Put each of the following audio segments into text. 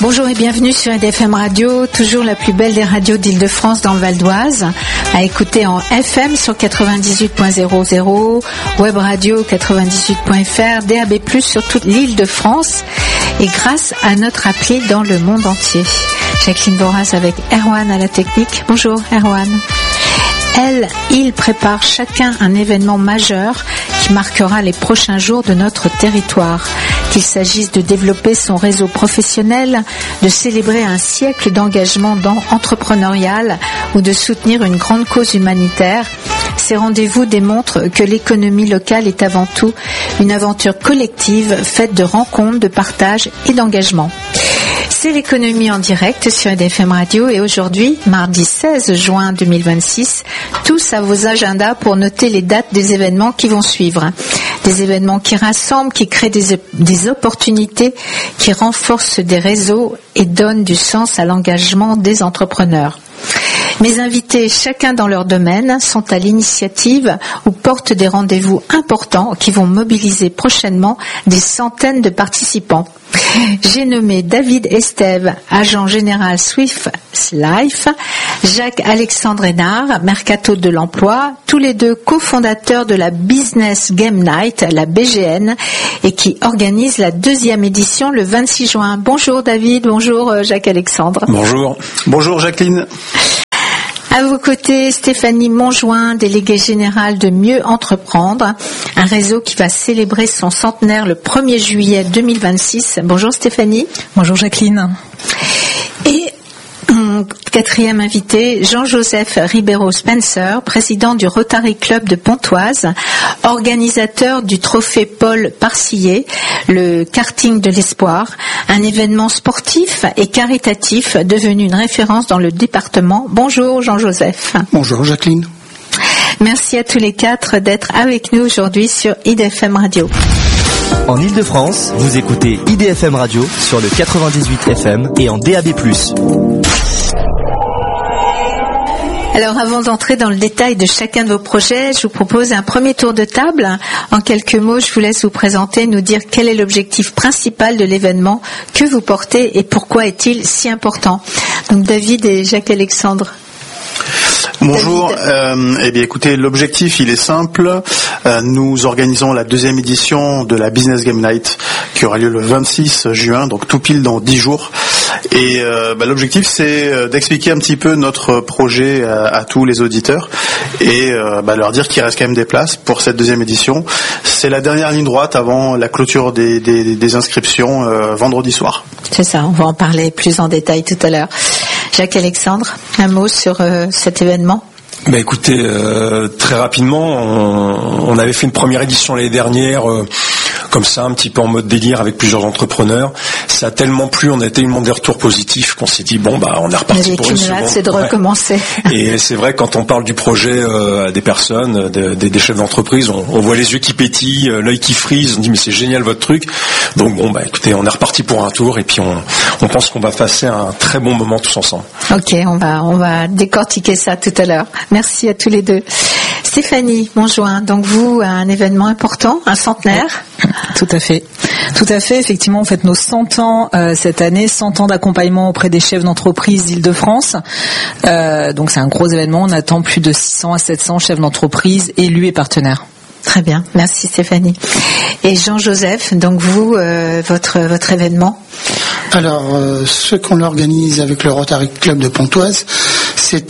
Bonjour et bienvenue sur IDFM Radio, toujours la plus belle des radios d'Île-de-France dans le Val d'Oise, à écouter en FM sur 98.00, Web Radio 98.fr, DAB+, sur toute l'Île-de-France et grâce à notre appli dans le monde entier. Jacqueline Boras avec Erwan à la technique. Bonjour Erwan. Il prépare chacun un événement majeur qui marquera les prochains jours de notre territoire. Qu'il s'agisse de développer son réseau professionnel, de célébrer un siècle d'engagement entrepreneurial ou de soutenir une grande cause humanitaire, ces rendez-vous démontrent que l'économie locale est avant tout une aventure collective faite de rencontres, de partage et d'engagement. C'est l'économie en direct sur IDFM Radio et aujourd'hui, mardi 16 juin 2026, tous à vos agendas pour noter les dates des événements qui vont suivre. Des événements qui rassemblent, qui créent des opportunités, qui renforcent des réseaux et donnent du sens à l'engagement des entrepreneurs. Mes invités, chacun dans leur domaine, sont à l'initiative ou portent des rendez-vous importants qui vont mobiliser prochainement des centaines de participants. J'ai nommé David Estève, agent général Swift Life, Jacques-Alexandre Hénard, Mercato de l'Emploi, tous les deux cofondateurs de la Business Game Night, la BGN, et qui organisent la 2e édition le 26 juin. Bonjour David, bonjour Jacques-Alexandre. Bonjour. Bonjour Jacqueline. À vos côtés, Stéphanie Montjoint, déléguée générale de Mieux Entreprendre, un réseau qui va célébrer son centenaire le 1er juillet 2026. Bonjour Stéphanie. Bonjour Jacqueline. Et quatrième invité, Jean-Joseph Ribeiro-Spencer, président du Rotary Club de Pontoise, organisateur du trophée Paul Parcillet, le karting de l'espoir, un événement sportif et caritatif devenu une référence dans le département. Bonjour Jean-Joseph. Bonjour Jacqueline. Merci à tous les quatre d'être avec nous aujourd'hui sur IDFM Radio. En Île-de-France, vous écoutez IDFM Radio sur le 98 FM et en DAB+. Alors avant d'entrer dans le détail de chacun de vos projets, je vous propose un premier tour de table. En quelques mots, je vous laisse vous présenter, nous dire quel est l'objectif principal de l'événement, que vous portez et pourquoi est-il si important. Donc David et Jacques-Alexandre. Bonjour, eh bien écoutez, l'objectif il est simple, nous organisons la 2e édition de la Business Game Night qui aura lieu le 26 juin, donc tout pile dans 10 jours. Et l'objectif c'est d'expliquer un petit peu notre projet à tous les auditeurs et leur dire qu'il reste quand même des places pour cette 2e édition. C'est la dernière ligne droite avant la clôture des inscriptions vendredi soir. C'est ça, on va en parler plus en détail tout à l'heure. Jacques-Alexandre, un mot sur cet événement ? Écoutez, très rapidement, on avait fait une première édition l'année dernière, comme ça, un petit peu en mode délire avec plusieurs entrepreneurs. Ça a tellement plu, on a tellement des retours positifs qu'on s'est dit on est reparti pour une seconde. C'est de recommencer. Et c'est vrai, quand on parle du projet à des personnes, des chefs d'entreprise, on voit les yeux qui pétillent, l'œil qui frise, on dit mais c'est génial votre truc. Donc écoutez, on est reparti pour un tour et puis on pense qu'on va passer un très bon moment tous ensemble. Ok, on va décortiquer ça tout à l'heure. Merci à tous les deux. Stéphanie Montjoint, donc vous, un événement important, un centenaire. Tout à fait. Effectivement, on fête nos 100 ans cette année, 100 ans d'accompagnement auprès des chefs d'entreprise d'Île-de-France. Donc c'est un gros événement. On attend plus de 600 à 700 chefs d'entreprise élus et partenaires. Très bien, merci Stéphanie. Et Jean-Joseph, donc vous, votre événement ? Alors, ce qu'on organise avec le Rotary Club de Pontoise, c'est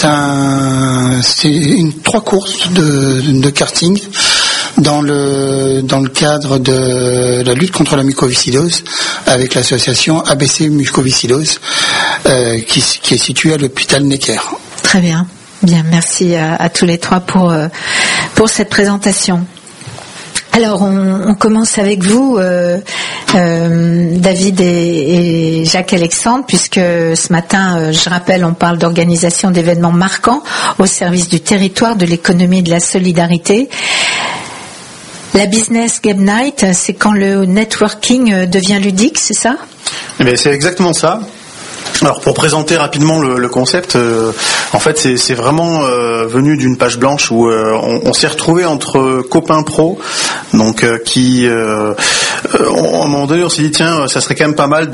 3 courses de karting dans le cadre de la lutte contre la mucoviscidose avec l'association ABC Mucoviscidose qui est située à l'hôpital Necker. Très bien. Bien, merci à tous les trois pour cette présentation. Alors, on commence avec vous, David et Jacques-Alexandre, puisque ce matin, je rappelle, on parle d'organisation d'événements marquants au service du territoire, de l'économie et de la solidarité. La Business Game Night, c'est quand le networking devient ludique, c'est ça ? Eh bien, c'est exactement ça. Alors pour présenter rapidement le concept, en fait c'est vraiment venu d'une page blanche où on s'est retrouvé entre copains pros, donc qui À un moment donné, on s'est dit tiens, ça serait quand même pas mal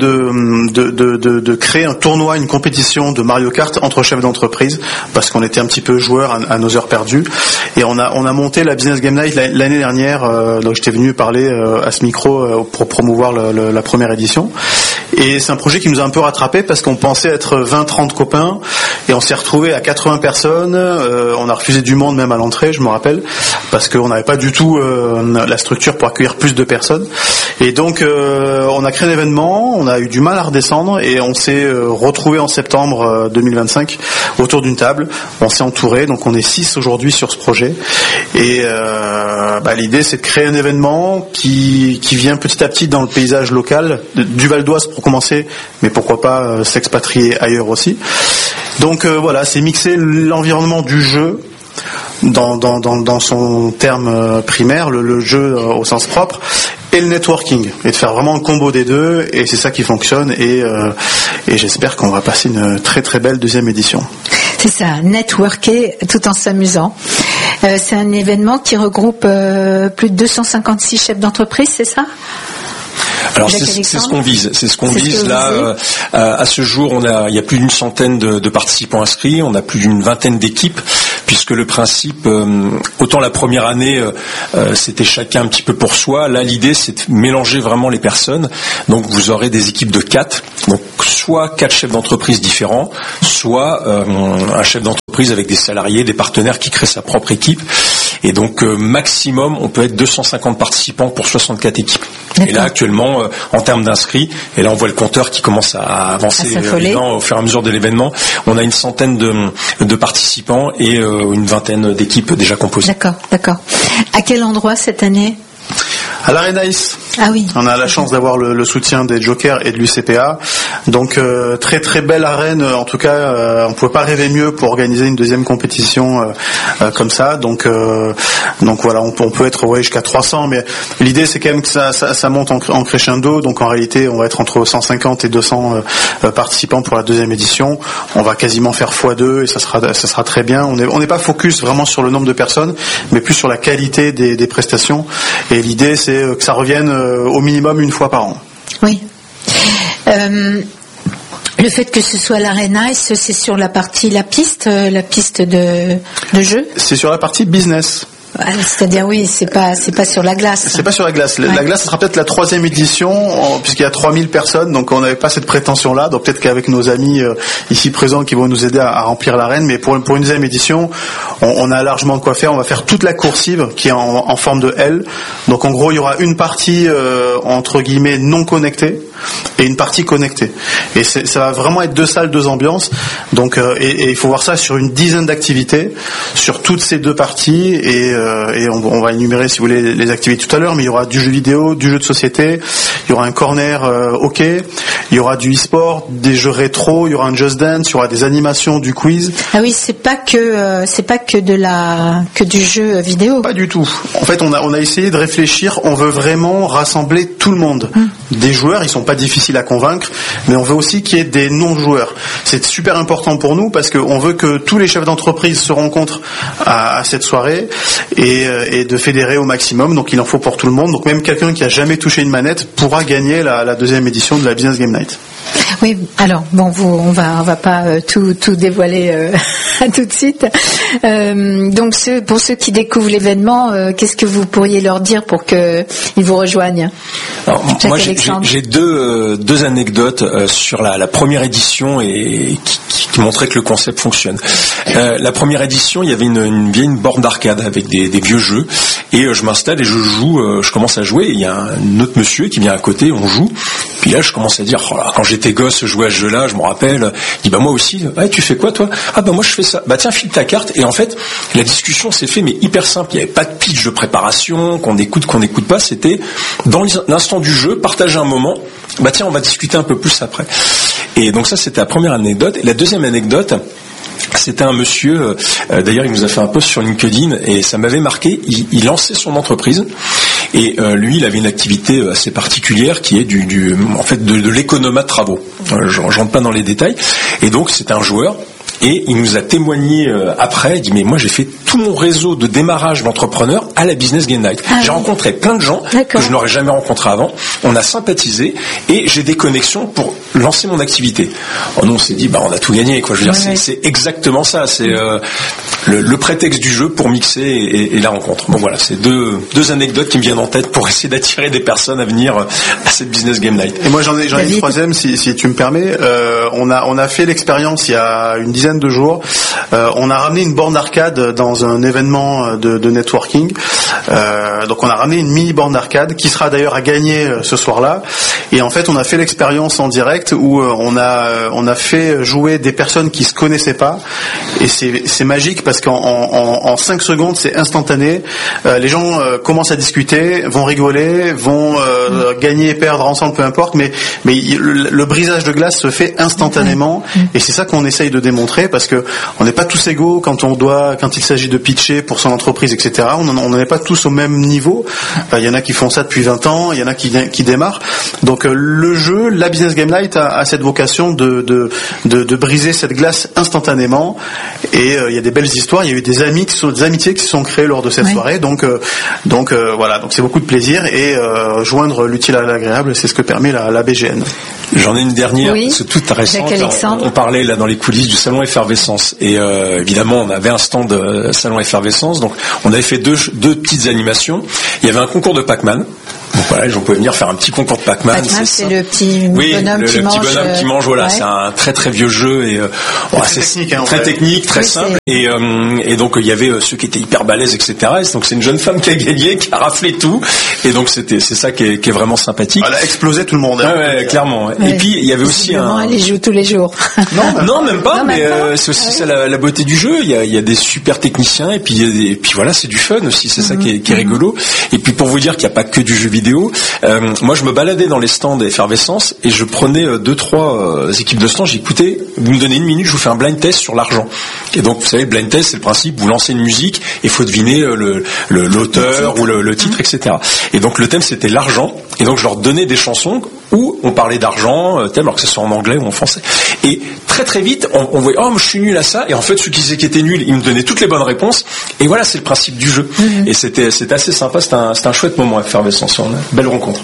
de créer un tournoi, une compétition de Mario Kart entre chefs d'entreprise, parce qu'on était un petit peu joueurs à nos heures perdues. Et on a monté la Business Game Night l'année dernière. Donc j'étais venu parler à ce micro pour promouvoir la première édition. Et c'est un projet qui nous a un peu rattrapé parce qu'on pensait être 20-30 copains et on s'est retrouvé à 80 personnes. On a refusé du monde même à l'entrée, je me rappelle, parce qu'on n'avait pas du tout la structure pour accueillir plus de personnes. Et donc on a créé un événement, on a eu du mal à redescendre et on s'est retrouvé en septembre 2025 autour d'une table. On s'est entouré, donc on est 6 aujourd'hui sur ce projet. Et l'idée c'est de créer un événement qui vient petit à petit dans le paysage local du Val d'Oise pour commencer, mais pourquoi pas s'expatrier ailleurs aussi. Donc voilà, c'est mixer l'environnement du jeu dans son terme primaire, le jeu au sens propre, et le networking, et de faire vraiment un combo des deux, et c'est ça qui fonctionne, et j'espère qu'on va passer une très très belle deuxième édition. C'est ça, networker tout en s'amusant. C'est un événement qui regroupe plus de 256 chefs d'entreprise, c'est ça ? Alors c'est ce qu'on vise. C'est ce qu'on vise là. À ce jour, il y a plus d'une centaine de participants inscrits. On a plus d'une vingtaine d'équipes, puisque le principe, autant la première année, c'était chacun un petit peu pour soi. Là, l'idée, c'est de mélanger vraiment les personnes. Donc, vous aurez des équipes de 4. Donc, soit 4 chefs d'entreprise différents, soit un chef d'entreprise avec des salariés, des partenaires qui créent sa propre équipe. Et donc, maximum, on peut être 250 participants pour 64 équipes. D'accord. Et là, actuellement, en termes d'inscrits, et là, on voit le compteur qui commence à avancer au fur et à mesure de l'événement. On a une centaine de participants et une vingtaine d'équipes déjà composées. D'accord. À quel endroit cette année ? À l'Arena Ice. Ah oui. On a la chance d'avoir le soutien des Jokers et de l'UCPA. Donc très très belle arène. En tout cas, on pouvait pas rêver mieux pour organiser une deuxième compétition comme ça. Donc voilà, on peut être jusqu'à 300, mais l'idée c'est quand même que ça monte en crescendo. Donc en réalité, on va être entre 150 et 200 participants pour la deuxième édition. On va quasiment faire x2 et ça sera très bien. On n'est pas focus vraiment sur le nombre de personnes, mais plus sur la qualité des prestations. Et l'idée c'est que ça revienne au minimum une fois par an. Oui. Le fait que ce soit l'Arena, c'est sur la piste de jeu. C'est sur la partie business. C'est-à-dire oui, c'est pas sur la glace. C'est pas sur la glace. La glace, ce sera peut-être la 3e édition, puisqu'il y a 3000 personnes, donc on n'avait pas cette prétention-là. Donc peut-être qu'avec nos amis ici présents qui vont nous aider à remplir l'arène, mais pour une 2e édition, on a largement de quoi faire. On va faire toute la coursive qui est en forme de L. Donc en gros, il y aura une partie entre guillemets non connectée et une partie connectée. Et ça va vraiment être 2 salles, 2 ambiances. Donc et il faut voir ça sur une dizaine d'activités sur toutes ces 2 parties et on va énumérer si vous voulez les activités tout à l'heure, mais il y aura du jeu vidéo, du jeu de société, il y aura un corner hockey, il y aura du e-sport, des jeux rétro, il y aura un Just Dance, il y aura des animations, du quiz. Ah oui, c'est pas que du jeu vidéo. Pas du tout. En fait, on a essayé de réfléchir, on veut vraiment rassembler tout le monde. Des joueurs, ils sont pas difficiles à convaincre, mais on veut aussi qu'il y ait des non-joueurs. C'est super important pour nous parce qu'on veut que tous les chefs d'entreprise se rencontrent à cette soirée et de fédérer au maximum. Donc il en faut pour tout le monde. Donc même quelqu'un qui a jamais touché une manette pourra gagner la 2e édition de la Business Game Night. Oui, alors bon, on va pas tout dévoiler tout de suite. Donc pour ceux qui découvrent l'événement, qu'est-ce que vous pourriez leur dire pour qu'ils vous rejoignent ? Alors, moi, j'ai deux anecdotes sur la première édition et qui montraient que le concept fonctionne. La première édition, il y avait une vieille borne d'arcade avec des vieux jeux et je m'installe et je joue, je commence à jouer et il y a un autre monsieur qui vient à côté, on joue. Puis là, je commence à dire, oh là, quand j'étais gosse, je jouais à ce jeu-là, je me rappelle. Il dit, bah moi aussi. Ah, tu fais quoi, toi ? Ah, bah moi, je fais ça. Bah tiens, file ta carte. Et en fait, la discussion s'est faite, mais hyper simple. Il n'y avait pas de pitch de préparation, qu'on écoute pas. C'était dans l'instant du jeu, partager un moment. Bah tiens, on va discuter un peu plus après. Et donc ça, c'était la première anecdote. Et la deuxième anecdote, c'était un monsieur, d'ailleurs il nous a fait un post sur LinkedIn et ça m'avait marqué, il lançait son entreprise et lui il avait une activité assez particulière qui est de l'économat de travaux. Je rentre pas dans les détails et donc c'est un joueur et il nous a témoigné après, il dit mais moi j'ai fait tout mon réseau de démarrage d'entrepreneurs à la Business Game Night. J'ai rencontré plein de gens que je n'aurais jamais rencontrés avant, on a sympathisé et j'ai des connexions pour lancer mon activité. Nous on s'est dit on a tout gagné quoi. Je veux dire c'est exactement ça, c'est le prétexte du jeu pour mixer et la rencontre. Bon voilà, c'est deux anecdotes qui me viennent en tête pour essayer d'attirer des personnes à venir à cette Business Game Night. Et moi j'en ai une troisième si tu me permets. On a fait l'expérience il y a une dizaine de jours. On a ramené une borne d'arcade dans un événement de networking. Donc on a ramené une mini borne d'arcade qui sera d'ailleurs à gagner ce soir-là. Et en fait on a fait l'expérience en direct où on a fait jouer des personnes qui se connaissaient pas. Et c'est magique parce qu'en 5 secondes c'est instantané. Les gens commencent à discuter, vont rigoler, vont gagner, perdre ensemble, peu importe. Mais le brisage de glace se fait instantanément. Et c'est ça qu'on essaye de démontrer parce que on n'est pas tous égaux quand il s'agit de pitcher pour son entreprise, etc. On n'en est pas tous au même niveau. Il y en a qui font ça depuis 20 ans, il y en a qui démarrent. Donc le jeu, la Business Game Night a cette vocation de briser cette glace instantanément. Et il y a des belles histoires. Il y a eu des amitiés qui se sont créées lors de cette soirée. Donc voilà. Donc c'est beaucoup de plaisir et joindre l'utile à l'agréable, c'est ce que permet la BGN. J'en ai une dernière, c'est toute récente. On parlait là dans les coulisses du salon Effervescence et évidemment on avait un stand salon Effervescence, donc on avait fait deux petites animations. Il y avait un concours de Pac-Man. Donc voilà, les gens pouvaient venir faire un petit concours de Pac-Man. Pac-Man, c'est le petit bonhomme qui mange. Petit bonhomme qui mange, voilà, c'est un très très vieux jeu et très technique, très simple. Et donc il y avait ceux qui étaient hyper balèzes, etc. Et donc c'est une jeune femme qui a gagné, qui a raflé tout. Et donc c'est ça qui est vraiment sympathique. Elle a explosé tout le monde. Ouais, clairement. Ouais. Et puis il y avait aussi elle y joue tous les jours. Non, même pas. Mais c'est aussi ça la beauté du jeu. Il y a des super techniciens et puis voilà, c'est du fun aussi. C'est ça qui est rigolo. Et puis pour vous dire qu'il n'y a pas que du jeu vidéo. Moi je me baladais dans les stands d'Effervescence et je prenais 2-3 équipes de stands. J'ai écouté, vous me donnez 1 minute, je vous fais un blind test sur l'argent. Et donc vous savez, le blind test c'est le principe, vous lancez une musique et il faut deviner l'auteur ou le titre, etc. Et donc le thème c'était l'argent. Et donc je leur donnais des chansons où on parlait d'argent, alors que ce soit en anglais ou en français. Et très très vite on voyait moi je suis nul à ça. Et en fait ceux qui étaient nuls, ils me donnaient toutes les bonnes réponses. Et voilà, c'est le principe du jeu. Et c'était assez sympa. C'était un chouette moment à Effervescence. Belle rencontre.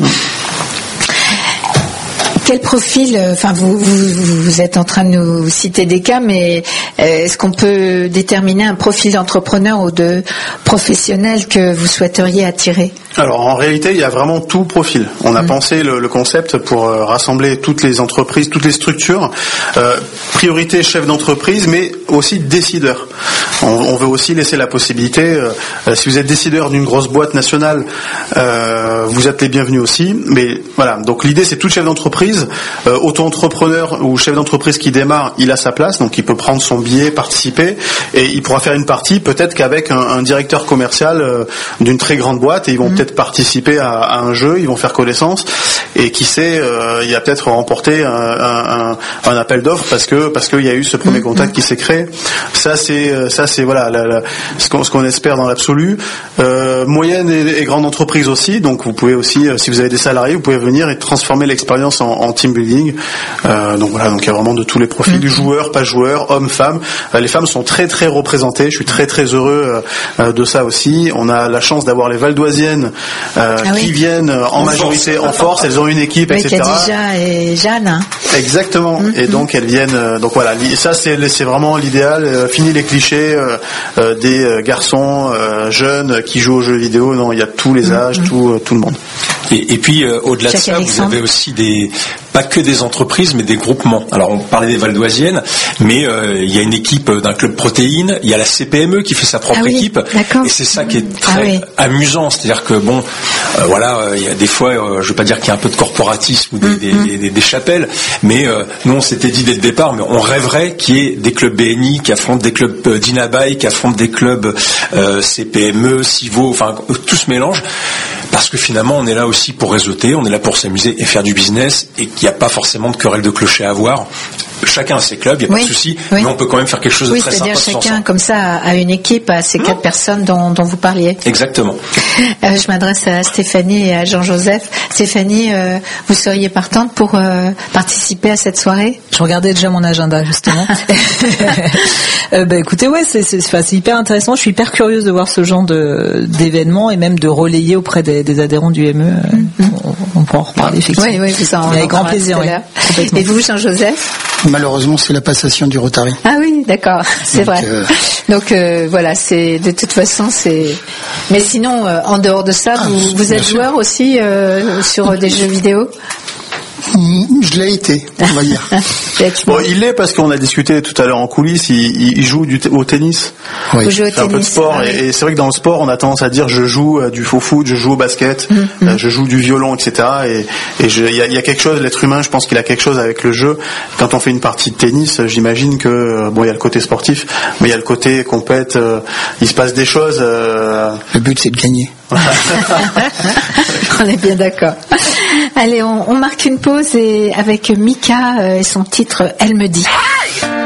Quel profil, vous êtes en train de nous citer des cas, mais est-ce qu'on peut déterminer un profil d'entrepreneur ou de professionnel que vous souhaiteriez attirer? Alors en réalité, il y a vraiment tout profil. On a pensé le concept pour rassembler toutes les entreprises, toutes les structures. Priorité chef d'entreprise, mais aussi décideur. On veut aussi laisser la possibilité, si vous êtes décideur d'une grosse boîte nationale, vous êtes les bienvenus aussi. Mais voilà, donc l'idée c'est tout chef d'entreprise, auto-entrepreneur ou chef d'entreprise qui démarre, il a sa place, donc il peut prendre son billet, participer, et il pourra faire une partie peut-être qu'avec un directeur commercial d'une très grande boîte, et ils vont peut-être participer à un jeu, ils vont faire connaissance, et qui sait, il a peut-être remporté un appel d'offres parce qu'il y a eu ce premier contact qui s'est créé. Ça c'est voilà ce qu'on espère dans l'absolu. Moyenne et grande entreprise aussi, donc vous pouvez aussi, si vous avez des salariés, vous pouvez venir et transformer l'expérience en team building. Donc voilà, donc il y a vraiment de tous les profils, joueurs, pas joueurs, hommes, femmes. Les femmes sont très très représentées. Je suis très très heureux de ça aussi. On a la chance d'avoir les Valdoisiennes qui viennent en majorité en force. Elles ont une équipe, etc. Khadija et Jeanne. Hein. Exactement. Et donc elles viennent. Donc voilà, ça c'est vraiment l'idéal. Fini les clichés des garçons jeunes qui jouent aux jeux vidéo. Non, il y a tous les âges, tout le monde. Et puis au-delà de ça, vous avez aussi pas que des entreprises, mais des groupements. Alors on parlait des Valdoisiennes, mais il y a une équipe d'un club protéines, il y a la CPME qui fait sa propre équipe, et c'est ça qui est très amusant. C'est-à-dire que il y a des fois, je veux pas dire qu'il y a un peu de corporatisme ou des chapelles, mais nous on s'était dit dès le départ, mais on rêverait qu'il y ait des clubs BNI qui affrontent des clubs Dinabai, qui affrontent des clubs CPME, Civo, enfin tout se mélange. Parce que finalement, on est là aussi pour réseauter, on est là pour s'amuser et faire du business, et qu'il n'y a pas forcément de querelle de clocher à avoir. chacun a ses clubs, il n'y a pas de souci, mais on peut quand même faire quelque chose de très sympa. Oui, c'est-à-dire chacun comme ça a une équipe, à ces 4 personnes dont vous parliez. Exactement. Je m'adresse à Stéphanie et à Jean-Joseph. Stéphanie, vous seriez partante pour participer à cette soirée? Je regardais déjà mon agenda justement. Écoutez, ouais, c'est hyper intéressant. Je suis hyper curieuse de voir ce genre d'événements et même de relayer auprès des adhérents du ME. On pourra en reparler effectivement. Oui, vous en avec grand plaisir. Oui. Et vous, Jean-Joseph? Malheureusement, c'est la passation du Rotary. Ah oui, d'accord, c'est vrai. Donc voilà, c'est de toute façon c'est. Mais sinon, en dehors de ça, vous êtes joueur aussi sur des jeux vidéo? Je l'ai été, on va dire. Bon, il l'est parce qu'on a discuté tout à l'heure en coulisses, il joue au tennis. Oui. Vous jouez au tennis. Un peu de sport, et c'est vrai que dans le sport, on a tendance à dire je joue du faux foot, je joue au basket, je joue du violon, etc. Et il y a quelque chose, l'être humain, je pense qu'il a quelque chose avec le jeu. Quand on fait une partie de tennis, j'imagine que il y a le côté sportif, mais il y a le côté compète, il se passe des choses. Le but, c'est de gagner. On est bien d'accord. Allez, on marque une pause et avec Mika et son titre Elle me dit.